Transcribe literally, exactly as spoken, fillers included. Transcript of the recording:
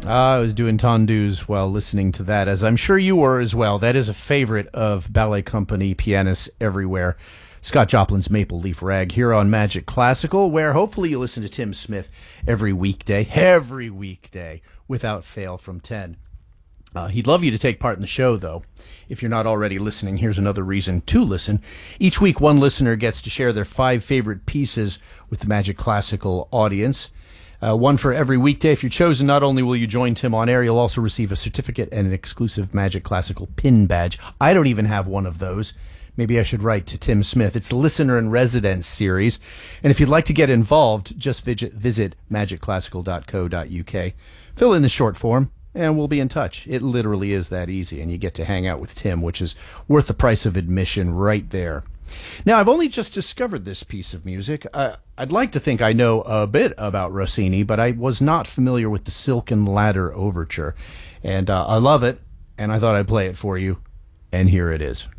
Uh, I was doing tondus while listening to that, as I'm sure you were as well. That is a favorite of ballet company pianists everywhere. Scott Joplin's Maple Leaf Rag here on Magic Classical, where hopefully you listen to Tim Smith every weekday, every weekday, without fail from ten. Uh, he'd love you to take part in the show, though. If you're not already listening, here's another reason to listen. Each week, one listener gets to share their five favorite pieces with the Magic Classical audience. Uh, one for every weekday. If you're chosen, not only will you join Tim on air, you'll also receive a certificate and an exclusive Magic Classical pin badge. I don't even have one of those. Maybe I should write to Tim Smith. It's the Listener in Residence series. And if you'd like to get involved, just visit, visit magic classical dot co dot u k. Fill in the short form, and we'll be in touch. It literally is that easy, and you get to hang out with Tim, which is worth the price of admission right there. Now, I've only just discovered this piece of music. Uh, I'd like to think I know a bit about Rossini, but I was not familiar with the Silken Ladder Overture. And uh, I love it, and I thought I'd play it for you, and here it is.